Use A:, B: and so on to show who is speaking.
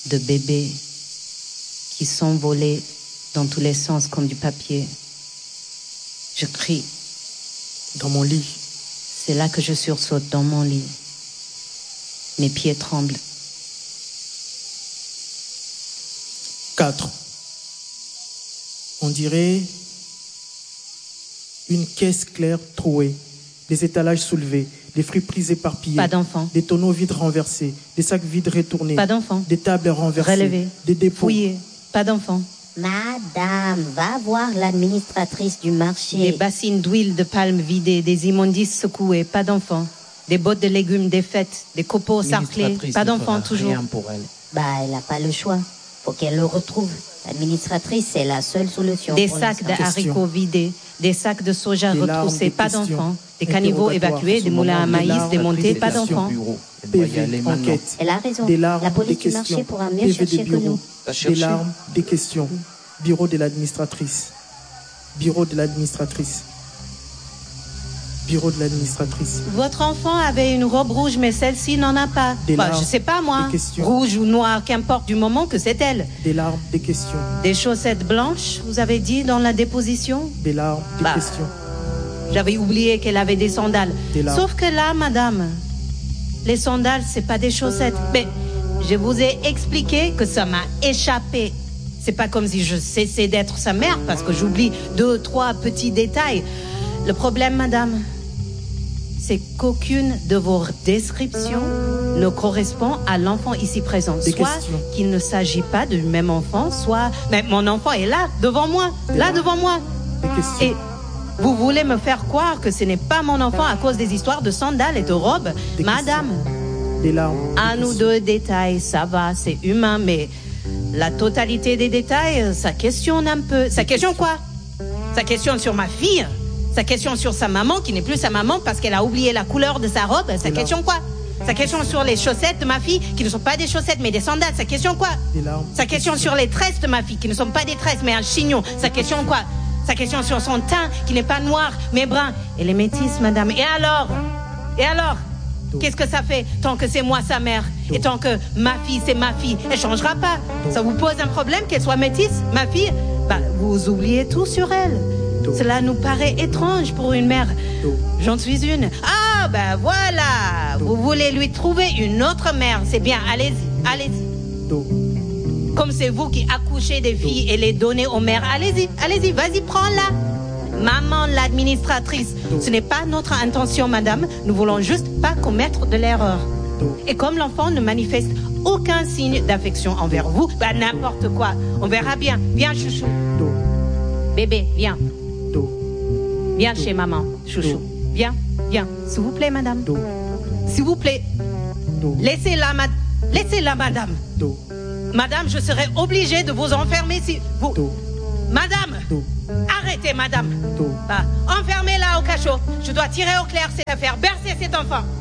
A: de bébés qui s'envolaient dans tous les sens comme du papier. Je crie.
B: Dans mon lit.
A: C'est là que je sursaute dans mon lit. Mes pieds tremblent.
B: 4. On dirait une caisse claire trouée, des étalages soulevés, des friperies éparpillées.
A: Pas d'enfant.
B: Des tonneaux vides renversés, des sacs vides retournés.
A: Pas d'enfant.
B: Des tables renversées.
A: Relevées.
B: Des dépôts.
A: Fouillées. Pas d'enfant.
C: Madame, va voir l'administratrice du marché.
A: Des bassines d'huile de palme vidées, des immondices secouées. Pas d'enfant. Des bottes de légumes défaites, des copeaux sarclés. Pas d'enfant toujours.
D: Rien pour elle.
C: Elle n'a pas le choix. Faut qu'elle le retrouve. L'administratrice, c'est la seule solution.
A: Des sacs de haricots vidés, des sacs de soja retroussés, pas d'enfants. Des caniveaux évacués, des moulins à maïs démontés, pas d'enfants.
B: PV, enquête.
C: Elle a raison.
B: Des larmes,
C: la police
B: des
C: du marché
B: questions.
C: pourra mieux
B: PV
C: chercher
B: des
C: que
B: bureaux.
C: nous.
B: Des larmes, des questions. Bureau de l'administratrice. Bureau de l'administratrice. Bureau de l'administratrice.
A: Votre enfant avait une robe rouge, mais celle-ci n'en a pas. Je sais pas moi. Rouge ou noir, qu'importe, du moment que c'est elle.
B: Des larmes, des questions.
A: Des chaussettes blanches, vous avez dit dans la déposition?
B: Des larmes, des questions.
A: J'avais oublié qu'elle avait des sandales. Sauf que là, madame, les sandales, c'est pas des chaussettes. Mais je vous ai expliqué que ça m'a échappé. C'est pas comme si je cessais d'être sa mère parce que j'oublie 2, 3 petits détails. Le problème, madame, c'est qu'aucune de vos descriptions ne correspond à l'enfant ici présent. Soit qu'il ne s'agit pas du même enfant, soit... Mais mon enfant est là, devant moi. Devant moi. Et vous voulez me faire croire que ce n'est pas mon enfant à cause des histoires de sandales et de robes. Madame, un ou deux détails, ça va, c'est humain, mais la totalité des détails, ça questionne un peu. Ça questionne quoi? Ça questionne sur ma fille. Ça questionne sur sa maman, qui n'est plus sa maman parce qu'elle a oublié la couleur de sa robe. Ça questionne quoi? Ça questionne sur les chaussettes de ma fille, qui ne sont pas des chaussettes, mais des sandales. Ça questionne quoi? Ça questionne sur les tresses de ma fille, qui ne sont pas des tresses, mais un chignon. Ça questionne quoi? Ça questionne sur son teint, qui n'est pas noir, mais brun. Et les métisses, madame. Et alors? Qu'est-ce que ça fait tant que c'est moi sa mère? Et tant que ma fille, c'est ma fille, elle changera pas. Ça vous pose un problème qu'elle soit métisse, ma fille? Vous oubliez tout sur elle. Cela nous paraît étrange pour une mère. J'en suis une. Voilà. Vous voulez lui trouver une autre mère. C'est bien, allez-y. Comme c'est vous qui accouchez des filles et les donnez aux mères, allez-y, vas-y, prends-la. Maman, l'administratrice, ce n'est pas notre intention, madame. Nous voulons juste pas commettre de l'erreur. Et comme l'enfant ne manifeste aucun signe d'affection envers vous, n'importe quoi. On verra bien. Viens, chouchou. Bébé, viens. Viens chez maman, chouchou. Viens. S'il vous plaît, madame. S'il vous plaît. Laissez-la, madame. Madame, je serai obligée de vous enfermer si vous... Madame, arrêtez, madame. Enfermez-la au cachot. Je dois tirer au clair cette affaire, bercer cet enfant.